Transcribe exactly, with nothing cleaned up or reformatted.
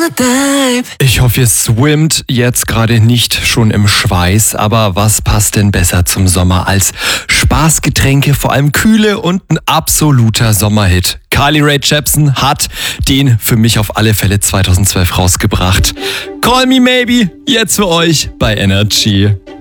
Ich hoffe, ihr swimmt jetzt gerade nicht schon im Schweiß, aber was passt denn besser zum Sommer als Spaßgetränke, vor allem kühle und ein absoluter Sommerhit. Carly Rae Jepsen hat den für mich auf alle Fälle zweitausendzwölf rausgebracht. Call Me Maybe, jetzt für euch bei Energy.